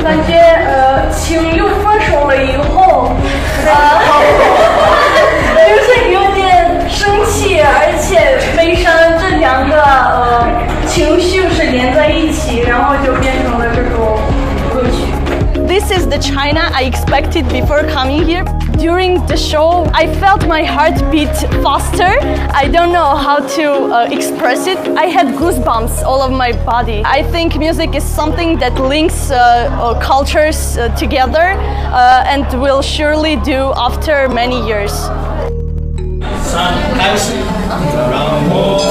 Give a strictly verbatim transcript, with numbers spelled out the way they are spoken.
感觉呃情侣分手了以后，啊，就是有点生气，而且悲伤，这两个呃情绪是连在一起，然后就变成了这种歌曲。 This is the China I expected before coming here. During the show, I felt my heart beat faster. I don't know how to uh, express it. I had goosebumps all over my body. I think music is something that links uh, uh, cultures uh, together uh, and will surely do after many years. 三开始，然后。